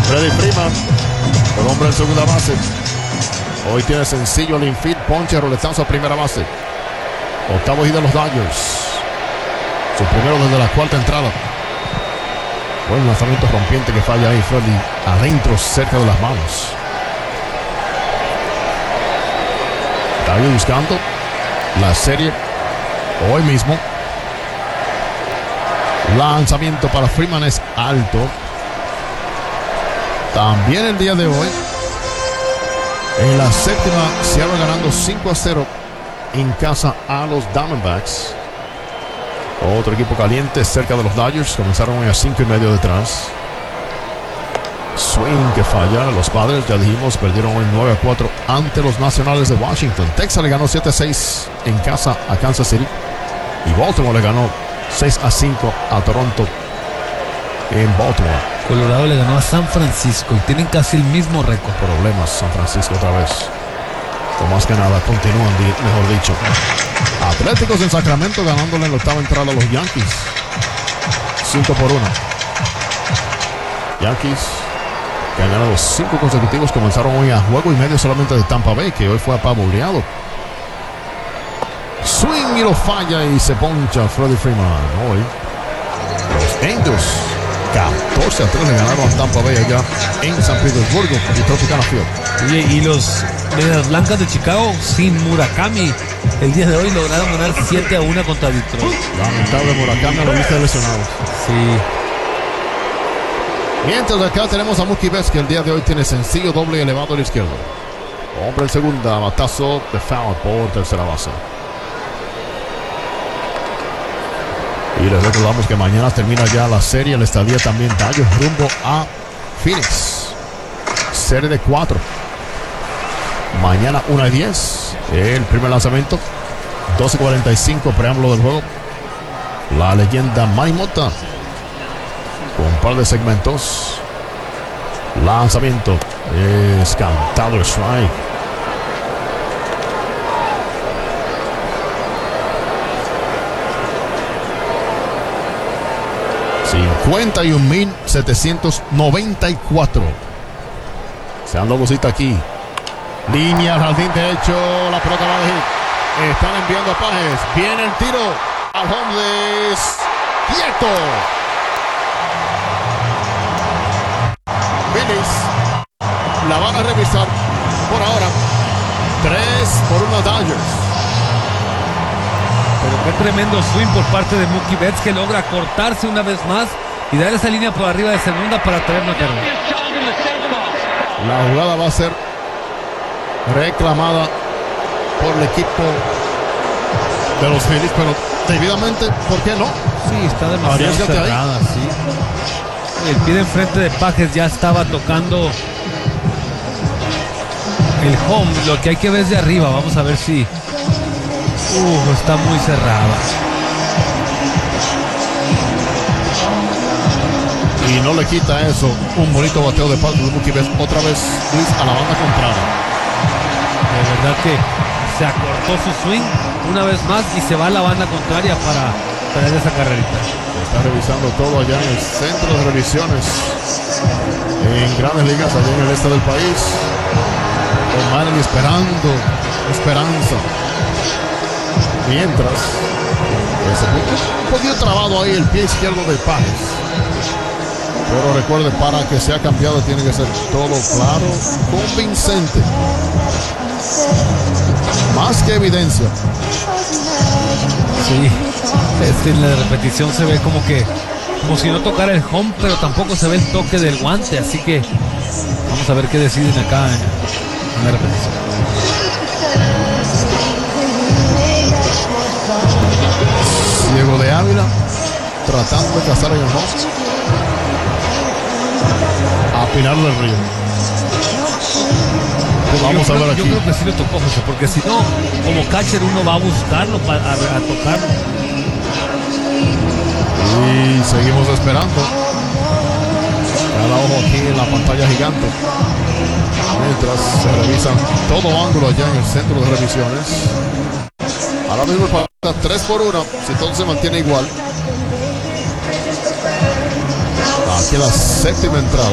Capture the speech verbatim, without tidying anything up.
Freddie Freeman, el hombre en segunda base. Hoy tiene sencillo al infield, ponche, roletazo a primera base. Octavo hit de los Dodgers. Su primero desde la cuarta entrada. Buen lanzamiento rompiente que falla ahí, Freddie, adentro, cerca de las manos. Está buscando la serie hoy mismo. Lanzamiento para Freeman es alto. También el día de hoy, en la séptima, Seattle ganando cinco a cero en casa a los Diamondbacks. Otro equipo caliente cerca de los Dodgers. Comenzaron hoy a cinco y medio detrás. Swing que falla. Los Padres, ya dijimos, perdieron hoy nueve a cuatro ante los Nacionales de Washington. Texas le ganó siete a seis en casa a Kansas City. Y Baltimore le ganó seis a cinco a Toronto en Baltimore. Colorado le ganó a San Francisco y tienen casi el mismo récord. Problemas San Francisco otra vez. O más que nada continúan, mejor dicho. Atléticos en Sacramento ganándole en la octava entrada a los Yankees. cinco por uno. Yankees, que han ganado cinco consecutivos, comenzaron hoy a juego y medio solamente de Tampa Bay, que hoy fue apabuleado. Swing y lo falla y se poncha Freddie Freeman. Hoy los Angels catorce a tres le ganaron a Tampa Bay allá en San Petersburgo y Tropicana Field. Oye, y los Medias Blancas de Chicago sin Murakami el día de hoy lograron ganar siete a uno contra Detroit. Lamentable, Murakami lo viste lesionado. Sí. Mientras acá tenemos a Mookie Betts, que el día de hoy tiene sencillo doble elevado a la izquierda. Hombre en segunda, batazo de foul por tercera base. Y les recordamos que mañana termina ya la serie, el estadía también Dodgers rumbo a Phoenix. Serie de cuatro. Mañana una y diez. El primer lanzamiento. doce cuarenta y cinco, preámbulo del juego. La leyenda Manny Mota. Con un par de segmentos. Lanzamiento. Es cantado el strike. cincuenta y un mil setecientos noventa y cuatro. Se han lobosita aquí. Línea al jardín derecho. La pelota va de hit. Están enviando a Pajes. Viene el tiro al home de Quieto. Phillies la van a revisar por ahora. tres por uno Dodgers. Pero qué tremendo swing por parte de Mookie Betts, que logra cortarse una vez más y dar esa línea por arriba de segunda para traer una carrera. La jugada va a ser reclamada por el equipo de los Phillies, pero debidamente, ¿por qué no? Sí, está demasiado cerrada, sí. El pie de enfrente de Pajes ya estaba tocando el home. Lo que hay que ver es de arriba. Vamos a ver si Uh, está muy cerrada. Y no le quita eso un bonito bateo de parte de Mookie Betts. Otra vez Luis a la banda contraria. De verdad que se acortó su swing una vez más y se va a la banda contraria para traer esa carrerita. Se está revisando todo allá en el centro de revisiones en Grandes Ligas, allá en el este del país. Con Manny esperando esperanza. Mientras un poquito trabado ahí el pie izquierdo de Pajes. Pero recuerde, para que sea cambiado tiene que ser todo claro, convincente. Más que evidencia. Sí, este, en la repetición se ve como que como si no tocara el home, pero tampoco se ve el toque del guante. Así que vamos a ver qué deciden acá en, en la repetición. Diego de Ávila tratando de cazar en el home a Pinar del Río. Pues vamos yo a creo, ver aquí. Yo creo que sí lo tocó, José, porque si no, como catcher uno va a buscarlo para a, a tocarlo. Y seguimos esperando. Cada ojo aquí en la pantalla gigante. Mientras se revisan todo ángulo allá en el centro de revisiones. Ahora mismo el partido está tres por uno. Si todo se mantiene igual. Aquí la séptima entrada.